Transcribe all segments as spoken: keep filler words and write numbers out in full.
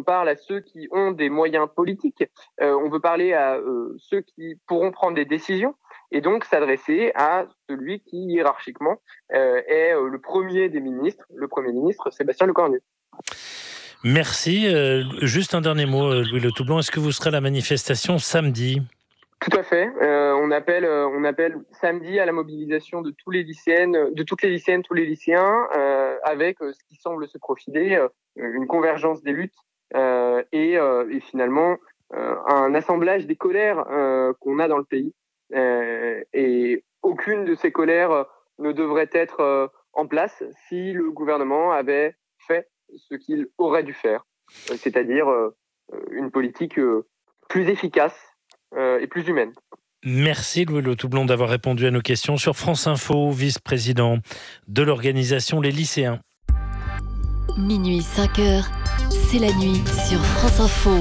parle à ceux qui ont des moyens politiques, euh, on veut parler à euh, ceux qui pourront prendre des décisions, et donc s'adresser à celui qui, hiérarchiquement, euh, est euh, le premier des ministres, le Premier ministre, Sébastien Lecornu. Merci. Euh, juste un dernier mot, Louis Le Toublon. Est-ce que vous serez à la manifestation samedi ? Tout à fait. Euh, on appelle, euh, on appelle samedi à la mobilisation de tous les lycéennes, de toutes les lycéennes, tous les lycéens, euh, avec euh, ce qui semble se profiler, euh, une convergence des luttes euh, et, euh, et finalement euh, un assemblage des colères euh, qu'on a dans le pays. Euh, et aucune de ces colères ne devrait être euh, en place si le gouvernement avait fait ce qu'il aurait dû faire, euh, c'est-à-dire euh, une politique euh, plus efficace Euh, et plus humaine. Merci Louis Le Toublon d'avoir répondu à nos questions sur France Info, vice-président de l'organisation Les Lycéens. Minuit cinq heures, c'est la nuit sur France Info.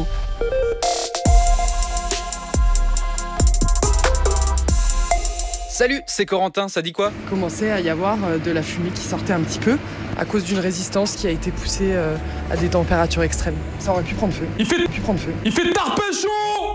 Salut, c'est Corentin, ça dit quoi ? Il commençait à y avoir de la fumée qui sortait un petit peu à cause d'une résistance qui a été poussée à des températures extrêmes. Ça aurait pu prendre feu. Il fait pu prendre feu. Il fait tarpé chaud.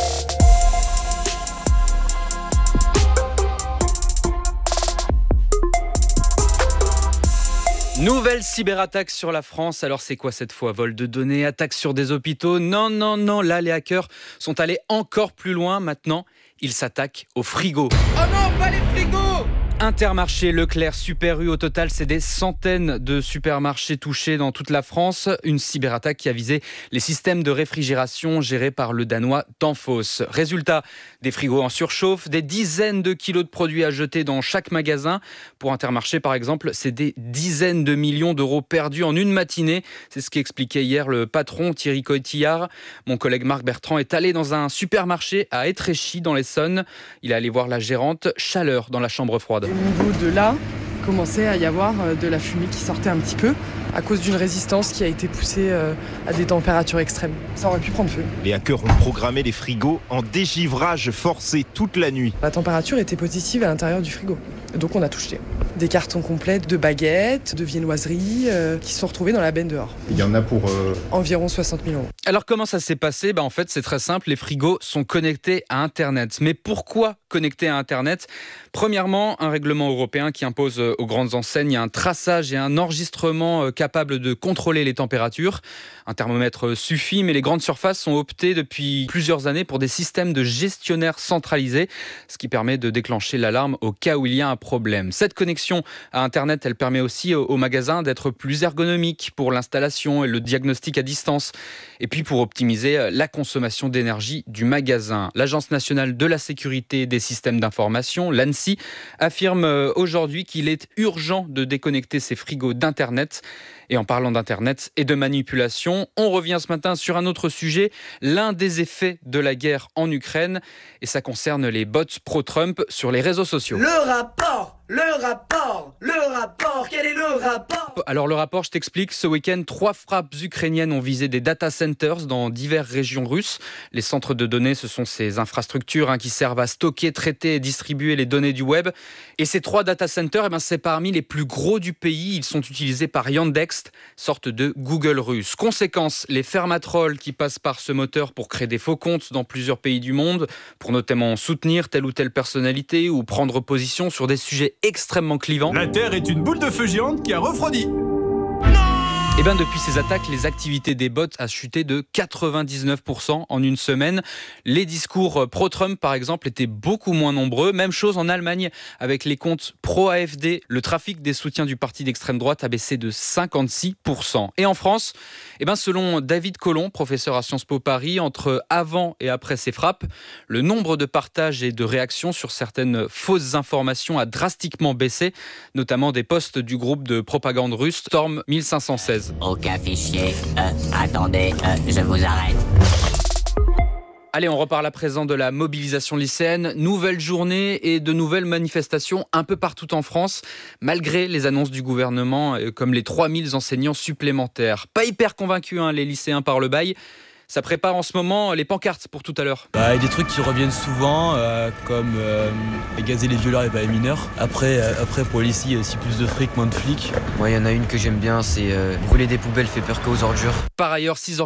Nouvelle cyberattaque sur la France. Alors c'est quoi cette fois ? Vol de données, attaque sur des hôpitaux ? Non, non, non, là les hackers sont allés encore plus loin. Maintenant, ils s'attaquent aux frigos. Oh non, pas les frigos ! Intermarché, Leclerc, Super U, au total, c'est des centaines de supermarchés touchés dans toute la France. Une cyberattaque qui a visé les systèmes de réfrigération gérés par le Danois Danfoss. Résultat, des frigos en surchauffe, des dizaines de kilos de produits à jeter dans chaque magasin. Pour Intermarché, par exemple, c'est des dizaines de millions d'euros perdus en une matinée. C'est ce qu'expliquait hier le patron Thierry Cotillard. Mon collègue Marc Bertrand est allé dans un supermarché à Étréchy, dans l'Essonne. Il est allé voir la gérante, chaleur dans la chambre froide. Au niveau de là, il commençait à y avoir de la fumée qui sortait un petit peu à cause d'une résistance qui a été poussée à des températures extrêmes. Ça aurait pu prendre feu. Les hackers ont programmé les frigos en dégivrage forcé toute la nuit. La température était positive à l'intérieur du frigo. Donc on a tout jeté. Des cartons complets de baguettes, de viennoiseries euh, qui se sont retrouvés dans la benne dehors. Il y en a pour... Euh... Environ soixante mille euros. Alors comment ça s'est passé ? Bah, en fait c'est très simple, les frigos sont connectés à Internet. Mais pourquoi connectés à Internet ? Premièrement, un règlement européen qui impose aux grandes enseignes un traçage et un enregistrement capable de contrôler les températures. Un thermomètre suffit, mais les grandes surfaces ont opté depuis plusieurs années pour des systèmes de gestionnaires centralisés, ce qui permet de déclencher l'alarme au cas où il y a un problème. Cette connexion à Internet, elle permet aussi aux magasins d'être plus ergonomiques pour l'installation et le diagnostic à distance, et puis pour optimiser la consommation d'énergie du magasin. L'Agence nationale de la sécurité des systèmes d'information, l'ANSSI, affirme aujourd'hui qu'il est urgent de déconnecter ces frigos d'Internet. Et en parlant d'Internet et de manipulation, on revient ce matin sur un autre sujet, l'un des effets de la guerre en Ukraine, et ça concerne les bots pro-Trump sur les réseaux sociaux. Le rapport Le rapport Le rapport Quel est le rapport ? Alors le rapport, je t'explique. Ce week-end, trois frappes ukrainiennes ont visé des data centers dans diverses régions russes. Les centres de données, ce sont ces infrastructures hein, qui servent à stocker, traiter et distribuer les données du web. Et ces trois data centers, eh ben, c'est parmi les plus gros du pays. Ils sont utilisés par Yandex, sorte de Google russe. Conséquence, les fermatrolls qui passent par ce moteur pour créer des faux comptes dans plusieurs pays du monde, pour notamment soutenir telle ou telle personnalité ou prendre position sur des sujets extrêmement clivant. La Terre est une boule de feu géante qui a refroidi. Et bien depuis ces attaques, les activités des bots a chuté de quatre-vingt-dix-neuf pour cent en une semaine. Les discours pro-Trump, par exemple, étaient beaucoup moins nombreux. Même chose en Allemagne avec les comptes pro-A F D. Le trafic des soutiens du parti d'extrême droite a baissé de cinquante-six pour cent. Et en France, eh ben selon David Collomb, professeur à Sciences Po Paris, entre avant et après ces frappes, le nombre de partages et de réactions sur certaines fausses informations a drastiquement baissé, notamment des posts du groupe de propagande russe Storm mille cinq cent seize. Aucun fichier. Euh, attendez, euh, je vous arrête. Allez, on reparle à présent de la mobilisation lycéenne. Nouvelle journée et de nouvelles manifestations un peu partout en France, malgré les annonces du gouvernement, comme les trois mille enseignants supplémentaires. Pas hyper convaincus, hein, les lycéens par le bail. Ça prépare en ce moment les pancartes pour tout à l'heure. Bah, il y a des trucs qui reviennent souvent, euh, comme euh, gazer les violeurs et les mineurs. Après, euh, après, pour les lycées, il y a aussi plus de fric, moins de flics. Moi, il y en a une que j'aime bien, c'est euh, brûler des poubelles fait peur qu'aux ordures. Par ailleurs, six